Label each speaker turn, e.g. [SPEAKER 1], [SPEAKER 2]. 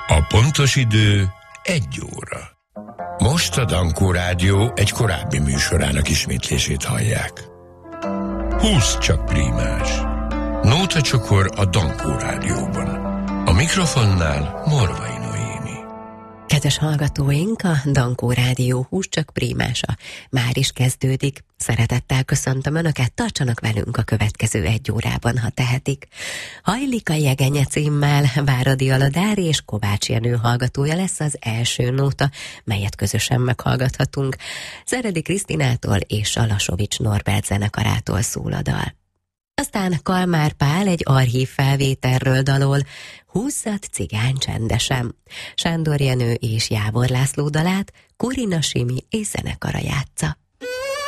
[SPEAKER 1] A pontos idő 1 óra. Most a Dankó Rádió egy korábbi műsorának ismétlését hallják. 20 csak prímás. Nótacsokor a Dankó Rádióban. A mikrofonnál Morvai Noémi.
[SPEAKER 2] Kedves hallgatóink, a Dankó Rádió 20 csak prímása már is kezdődik. Szeretettel köszöntöm Önöket, tartsanak velünk a következő 1 órában, ha tehetik. Hajlik a jegenye címmel Váradi Aladári és Kovács Jenő hallgatója lesz az első nóta, melyet közösen meghallgathatunk. Szeredi Krisztinától és a Lasovics Norbert zenekarától szól a dal. Aztán Kalmár Pál egy archív felvételről dalol, Húzzat cigány csendesen. Sándor Jenő és Jávor László dalát Kurina Simi és zenekara játsza.